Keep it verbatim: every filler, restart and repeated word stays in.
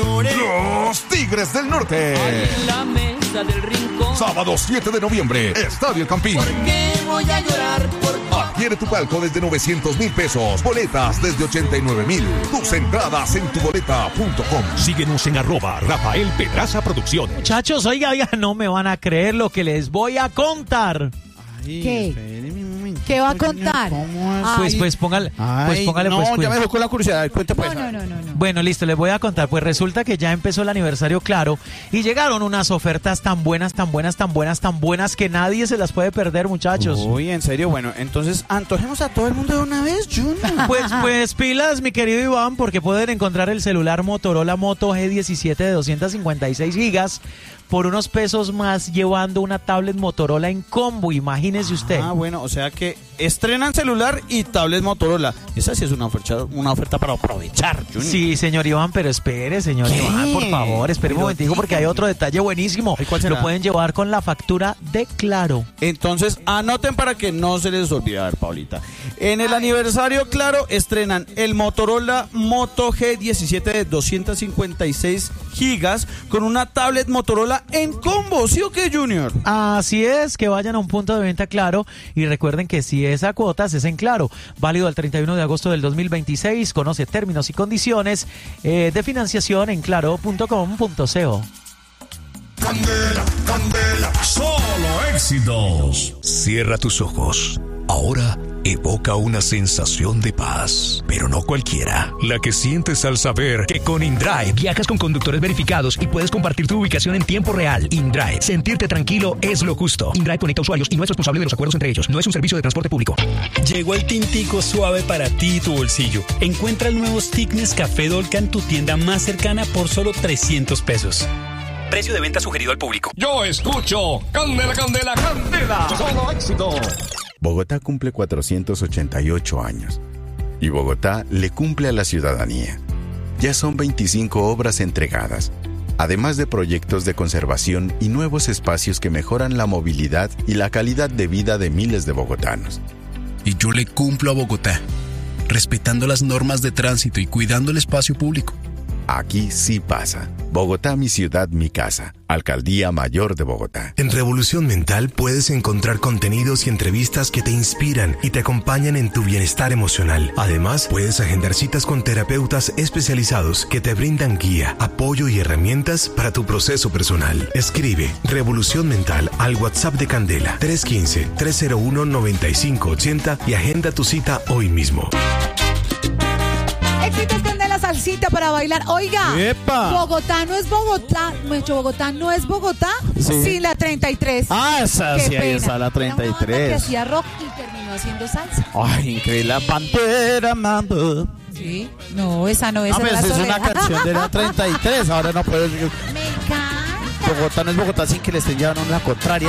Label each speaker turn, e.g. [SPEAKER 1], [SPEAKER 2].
[SPEAKER 1] Los Tigres del Norte.
[SPEAKER 2] En la mesa del rincón.
[SPEAKER 1] Sábado siete de noviembre, Estadio El Campín.
[SPEAKER 2] ¿Por qué voy a llorar por
[SPEAKER 1] Adquiere tu palco desde novecientos mil pesos. Boletas desde ochenta y nueve mil. Tus entradas en tu boleta punto com.
[SPEAKER 3] Síguenos en arroba Rafael Pedraza Producciones.
[SPEAKER 4] Muchachos, oiga, oiga, no me van a creer lo que les voy a contar.
[SPEAKER 5] Ay,
[SPEAKER 6] ¿Qué? ¿Qué va a contar?
[SPEAKER 4] Pues, pues póngale, pues póngale,
[SPEAKER 5] no,
[SPEAKER 4] pues.
[SPEAKER 5] ya
[SPEAKER 4] cuida.
[SPEAKER 5] me dejó con la curiosidad. Cuenta pues.
[SPEAKER 6] No, no, no, no, no.
[SPEAKER 4] Bueno, listo, les voy a contar. Pues resulta que ya empezó el aniversario Claro y llegaron unas ofertas tan buenas, tan buenas, tan buenas, tan buenas que nadie se las puede perder, muchachos.
[SPEAKER 5] Uy, en serio, bueno, entonces antojemos a todo el mundo de una vez, Junior.
[SPEAKER 4] Pues, pues pilas, mi querido Iván, porque pueden encontrar el celular Motorola Moto G diecisiete de doscientos cincuenta y seis gigas por unos pesos más, llevando una tablet Motorola en combo, imagínese usted.
[SPEAKER 5] Ah, bueno, o sea que estrenan celular y tablet Motorola. Esa sí es una oferta, una oferta para aprovechar, Junior.
[SPEAKER 4] Sí, señor Iván, pero espere, señor
[SPEAKER 5] ¿Qué?
[SPEAKER 4] Iván, por favor, espere un
[SPEAKER 5] Pero
[SPEAKER 4] momentico porque hay otro detalle buenísimo.
[SPEAKER 5] ¿Y cuál será?
[SPEAKER 4] Lo pueden llevar con la factura de Claro.
[SPEAKER 5] Entonces, anoten para que no se les olvide, a ver, Paulita. En el aniversario Claro estrenan el Motorola Moto G diecisiete de doscientos cincuenta y seis gigas con una tablet Motorola en combo, ¿sí o qué, Junior?
[SPEAKER 4] Así es, que vayan a un punto de venta Claro y recuerden que si es a cuotas es en Claro, válido al treinta y uno de agosto del dos mil veintiséis. Conoce términos y condiciones eh, de financiación en claro punto com punto co.
[SPEAKER 1] Candela, candela.
[SPEAKER 3] Solo éxitos.
[SPEAKER 7] Cierra tus ojos. Ahora evoca una sensación de paz, pero no cualquiera. La que sientes al saber que con InDrive
[SPEAKER 8] viajas con conductores verificados y puedes compartir tu ubicación en tiempo real. InDrive. Sentirte tranquilo es lo justo. InDrive conecta usuarios y no es responsable de los acuerdos entre ellos. No es un servicio de transporte público.
[SPEAKER 9] Llegó el tintico suave para ti y tu bolsillo. Encuentra el nuevo stick Nescafé Dolca en tu tienda más cercana por solo trescientos pesos. Precio de venta sugerido al público.
[SPEAKER 3] Yo escucho Candela, Candela, Candela. Solo éxito.
[SPEAKER 10] Bogotá cumple cuatrocientos ochenta y ocho años y Bogotá le cumple a la ciudadanía. Ya son veinticinco obras entregadas, además de proyectos de conservación y nuevos espacios que mejoran la movilidad y la calidad de vida de miles de bogotanos.
[SPEAKER 11] Y yo le cumplo a Bogotá, respetando las normas de tránsito y cuidando el espacio público.
[SPEAKER 10] Aquí sí pasa. Bogotá, mi ciudad, mi casa. Alcaldía Mayor de Bogotá.
[SPEAKER 12] En Revolución Mental puedes encontrar contenidos y entrevistas que te inspiran y te acompañan en tu bienestar emocional. Además, puedes agendar citas con terapeutas especializados que te brindan guía, apoyo y herramientas para tu proceso personal. Escribe Revolución Mental al WhatsApp de Candela tres uno cinco, tres cero uno, nueve cinco ocho cero y agenda tu cita hoy mismo.
[SPEAKER 6] Éxitos con de la salsita para bailar. Oiga,
[SPEAKER 5] ¡epa!
[SPEAKER 6] Bogotá no es Bogotá. Mucho Bogotá no es Bogotá.
[SPEAKER 5] Sí.
[SPEAKER 6] Sí, la treinta y tres.
[SPEAKER 5] Ah, esa
[SPEAKER 6] Qué
[SPEAKER 5] sí, ahí
[SPEAKER 6] pena.
[SPEAKER 5] está la treinta y
[SPEAKER 6] Era una banda que
[SPEAKER 5] tres.
[SPEAKER 6] hacía rock y terminó haciendo salsa.
[SPEAKER 5] Ay, increíble. La Pantera Mambo.
[SPEAKER 6] Sí. No, esa no es.
[SPEAKER 5] No,
[SPEAKER 6] esa
[SPEAKER 5] pues
[SPEAKER 6] la
[SPEAKER 5] es una
[SPEAKER 6] Soledad.
[SPEAKER 5] canción de la treinta y tres. Ahora no puedo.
[SPEAKER 6] Me encanta.
[SPEAKER 5] Bogotá no es Bogotá sin que le estén llevando la contraria.